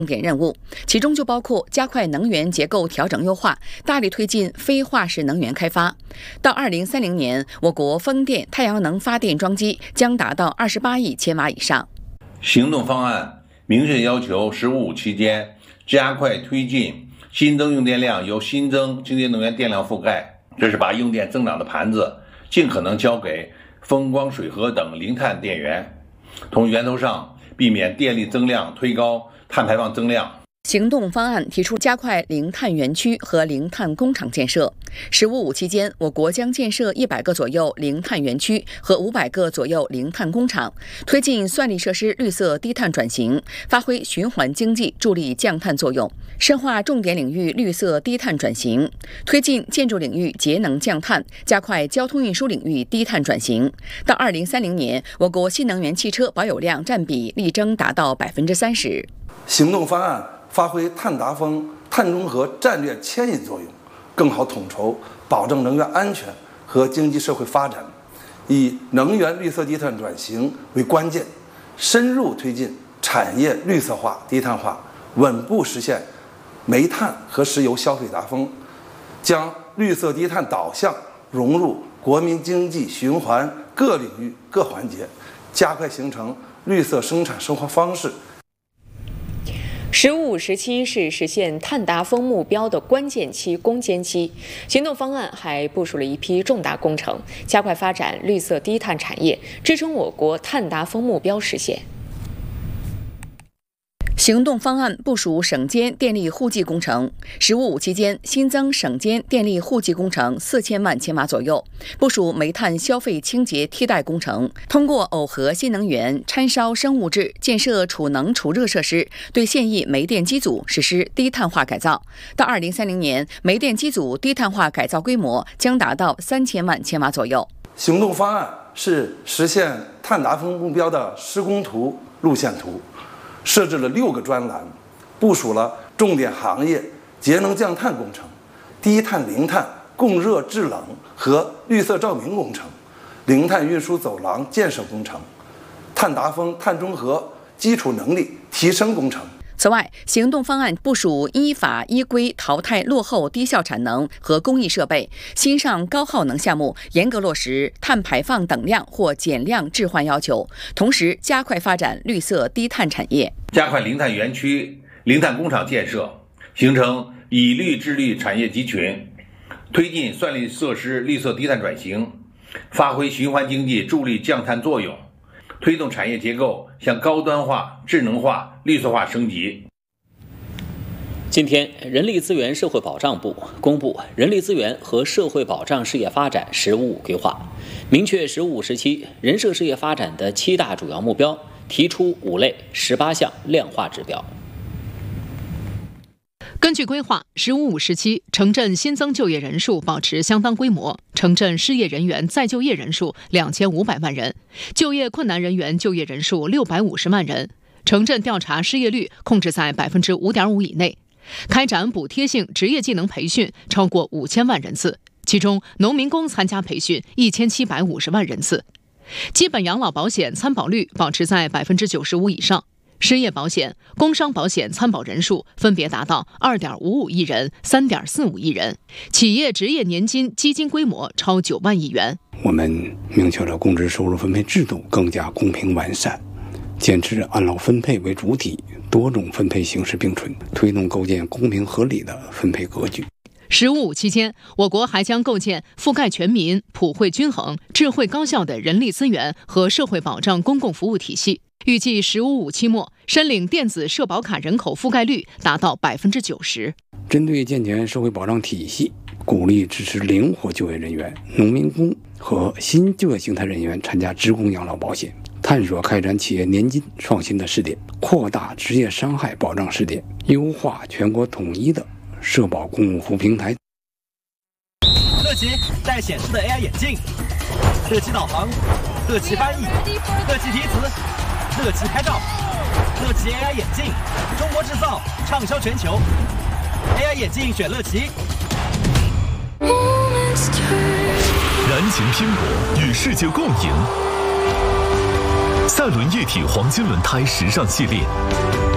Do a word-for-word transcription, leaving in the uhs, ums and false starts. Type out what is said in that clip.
重点任务，其中就包括加快能源结构调整优化，大力推进非化石能源开发。到二零三零年，我国风电、太阳能发电装机将达到二十八亿千瓦以上。 行动方案明确要求“十五五”期间加快推进新增用电量由新增清洁能源电量覆盖，这是把用电增长的盘子尽可能交给风光水核等零碳电源，从源头上避免电力增量推高碳排放增量。 行动方案提出加快零碳园区和零碳工厂建设。十五五期间，我国将建设一百个左右零碳园区和五百个左右零碳工厂，推进算力设施绿色低碳转型，发挥循环经济助力降碳作用，深化重点领域绿色低碳转型，推进建筑领域节能降碳，加快交通运输领域低碳转型。到二零三零年，我国新能源汽车保有量占比力争达到百分之三十。 行动方案发挥碳达峰、碳中和战略牵引作用，更好统筹保证能源安全和经济社会发展，以能源绿色低碳转型为关键，深入推进产业绿色化、低碳化，稳步实现煤炭和石油消费达峰，将绿色低碳导向融入国民经济循环各领域各环节，加快形成绿色生产生活方式。 十五五时期是实现碳达峰目标的关键期、攻坚期。行动方案还部署了一批重大工程，加快发展绿色低碳产业，支撑我国碳达峰目标实现。 行动方案部署省间电力户籍工程，十五五期间新增省间电力户籍工程四千万千瓦左右，部署煤炭消费清洁替代工程，通过耦合新能源、掺烧生物质建设储能储热设施，对现役煤电机组实施低碳化改造。到二零三零年，煤电机组低碳化改造规模将达到三千万千瓦左右。 行动方案是实现碳达峰目标的施工图、路线图。设置了六个专栏，部署了重点行业节能降碳工程、低碳零碳供热制冷和绿色照明工程、零碳运输走廊建设工程、碳达峰、碳中和基础能力提升工程。 此外，行动方案部署依法依规淘汰落后低效产能和工艺设备，新上高耗能项目严格落实碳排放等量或减量置换要求，同时加快发展绿色低碳产业， 加快零碳园区、零碳工厂建设，形成以绿治绿产业集群，推进算力设施绿色低碳转型，发挥循环经济助力降碳作用，推动产业结构向高端化、智能化、绿色化升级。 今天，人力资源社会保障部公布《人力资源和社会保障事业发展“十五五”规划》，明确“十五五”时期人社事业发展的七大主要目标，提出五类十八项量化指标。 根据规划，十五五时期城镇新增就业人数保持相当规模，城镇失业人员再就业人数两千五百万人，就业困难人员就业人数六百五十万人，城镇调查失业率控制在百分之五点五以内，开展补贴性职业技能培训超过五千万人次，其中农民工参加培训一千七百五十万人次，基本养老保险参保率保持在百分之九十五以上。失业保险、工伤保险参保人数分别达到 二点五五亿人、三点四五亿人，企业职业年金基金规模超九万亿元。 我们明确了工资收入分配制度更加公平完善，坚持按劳分配为主体，多种分配形式并存，推动构建公平合理的分配格局。 十五五期间，我国还将构建覆盖全民、普惠均衡、智慧高效的人力资源和社会保障公共服务体系。预计十五五期末，申领电子社保卡人口覆盖率达到百分之九十。 针对健全社会保障体系，鼓励支持灵活就业人员、农民工和新就业形态人员参加职工养老保险，探索开展企业年金创新的试点，扩大职业伤害保障试点，优化全国统一的社保公共服务平台。 乐奇带显示的 A I 眼镜，乐奇导航，乐奇翻译，乐奇提词，乐奇拍照，乐奇 A I 眼镜，中国制造，畅销全球。A I 眼镜选乐奇。 燃情拼搏，与世界共赢。赛伦液体黄金轮胎时尚系列。